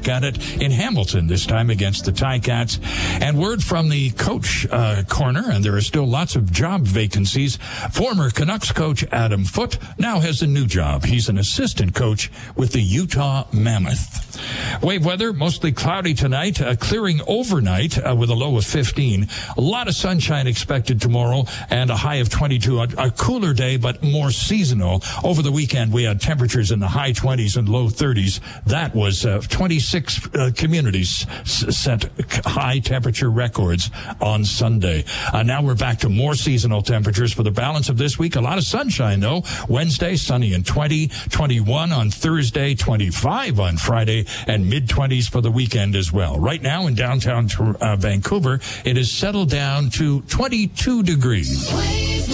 back at it in Hamilton, this time against the Ticats. And word from the coach corner, and there are still lots of job vacancies. Former Canucks coach Adam Foote now has a new job. He's an assistant coach with the Utah Mammoth. Wave weather, mostly cloudy tonight, clearing overnight with a low of 15. A lot of sunshine expected tomorrow and a high of 22. A cooler day, but more seasonal. Over the weekend, we had temperatures in the high 20s and low 30s. That was 26 communities set high temperature records on Sunday. Now we're back to more seasonal temperatures for the balance of this week. A lot of sunshine, though. Wednesday, sunny and 20, 21 on Thursday, 25 on Friday, and mid-20s for the weekend as well. Right now in downtown Vancouver, it has settled down to 22 degrees.